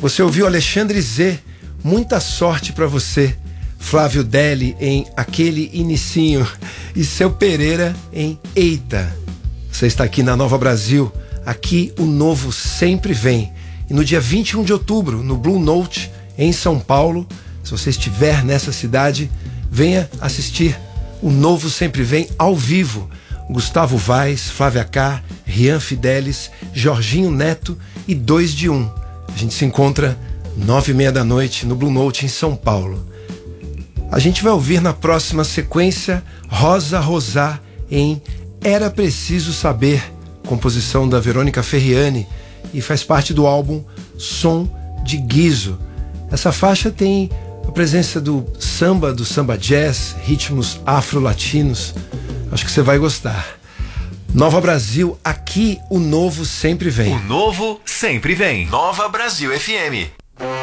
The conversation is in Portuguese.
Você ouviu Alexandre Z, Muita Sorte pra Você. Flávio Deli em Aquele Inicinho. E Seu Pereira em Eita. Você está aqui na Nova Brasil. Aqui o novo sempre vem. E no dia 21 de outubro, no Blue Note, em São Paulo, se você estiver nessa cidade, venha assistir o Novo Sempre Vem ao vivo. Gustavo Vaz, Flávia K, Rian Fidelis, Jorginho Neto e 2 de 1. A gente se encontra 9h30 da noite no Blue Note em São Paulo. A gente vai ouvir na próxima sequência Rosa Rosá em Era Preciso Saber, composição da Verônica Ferriani, e faz parte do álbum Som de Guizo. Essa faixa tem a presença do samba jazz, ritmos afro-latinos. Acho que você vai gostar. Nova Brasil, aqui o novo sempre vem. O novo sempre vem. Nova Brasil FM.